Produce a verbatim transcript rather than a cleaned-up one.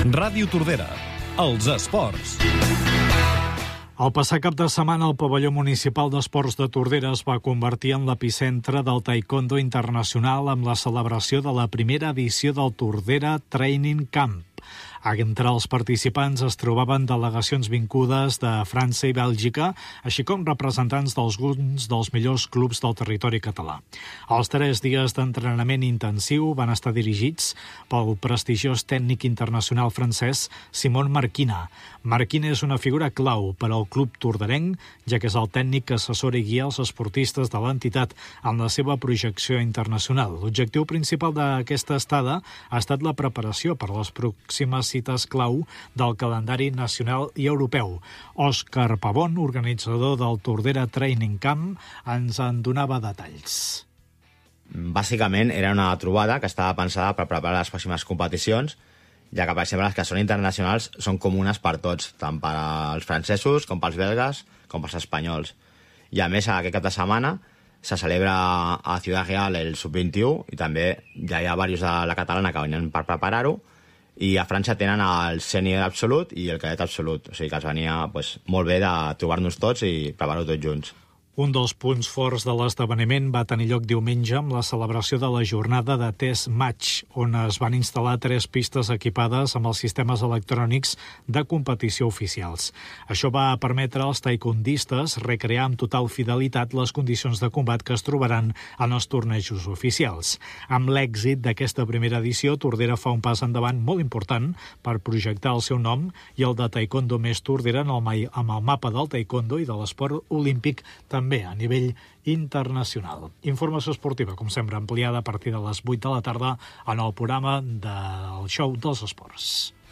Ràdio Tordera, els esports. El passat cap de setmana, el pavelló municipal d'esports de Tordera es va convertir en l'epicentre del taekwondo internacional amb la celebració de la primera edició del Tordera Training Camp. Entre els participants es trobaven delegacions vingudes de França i Bèlgica, així com representants d'alguns dels millors clubs del territori català. Els tres dies d'entrenament intensiu van estar dirigits pel prestigiós tècnic internacional francès Simon Marquina. Marquina és una figura clau per al club torderenc, ja que és el tècnic que assessora i guia els esportistes de l'entitat en la seva projecció internacional. L'objectiu principal d'aquesta estada ha estat la preparació per les pròximes cites clau del calendari nacional i europeu. Òscar Pavón, organitzador del Tordera Training Camp, ens en donava detalls. Bàsicament era una trobada que estava pensada per preparar les pròximes competicions, ja que, per exemple, les que són internacionals són comunes per tots, tant per als francesos com pels belgues com pels espanyols. I a més, aquest cap de setmana se celebra a Ciudad Real el sub vint-i-u i també ja hi ha diversos de la catalana que venien per preparar-ho, i a França tenen el sènior absolut i el cadet absolut, o sigui que es venia pues, molt bé de trobar-nos tots i preparar-ho tots junts. Un dels punts forts de l'esdeveniment va tenir lloc diumenge amb la celebració de la jornada de test match, on es van instal·lar tres pistes equipades amb els sistemes electrònics de competició oficials. Això va permetre als taekwondistes recrear amb total fidelitat les condicions de combat que es trobaran en els tornejos oficials. Amb l'èxit d'aquesta primera edició, Tordera fa un pas endavant molt important per projectar el seu nom i el de taekwondo més Tordera en el, amb el mapa del taekwondo i de l'esport olímpic també també a nivell internacional. Informació esportiva, com sempre, ampliada a partir de les vuit de la tarda en el programa del Show dels Esports.